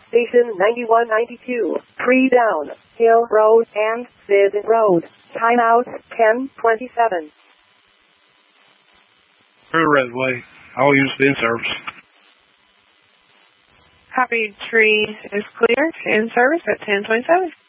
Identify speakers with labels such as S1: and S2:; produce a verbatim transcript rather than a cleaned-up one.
S1: Station ninety-one ninety-two, pre-down, Hill Road and Sid Road. Timeout ten twenty-seven.
S2: Redway. I'll use the in-service.
S3: Copy, tree is clear. In service at ten twenty-seven.